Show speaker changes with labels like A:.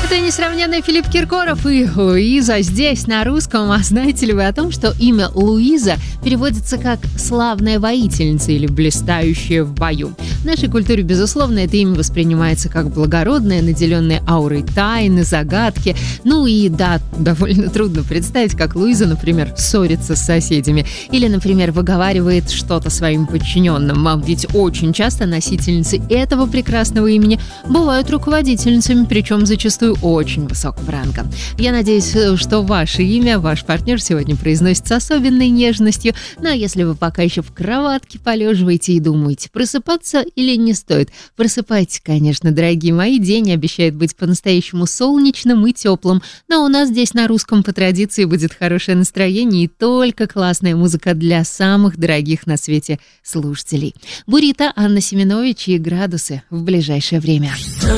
A: Это несравненный Филипп Киркоров и Луиза здесь, на русском. А знаете ли вы о том, что имя Луиза переводится как «славная воительница» или «блистающая в бою»? В нашей культуре, безусловно, это имя воспринимается как благородное, наделенное аурой тайны, загадки. Ну и да, довольно трудно представить, как Луиза, например, ссорится с соседями. Или, например, выговаривает что-то своим подчиненным. А ведь очень часто носительницы этого прекрасного имени бывают руководительницами, причем зачастую очень высокого ранга. Я надеюсь, что ваше имя, ваш партнер сегодня произносит с особенной нежностью. Ну а если вы пока еще в кроватке полеживаете и думаете, просыпаться или не стоит? Просыпайтесь, конечно, дорогие мои. День обещает быть по-настоящему солнечным и теплым. Но у нас здесь на русском по традиции будет хорошее настроение и только классная музыка для самых дорогих на свете слушателей. Бурито, Анна Семенович и «Градусы» в ближайшее время.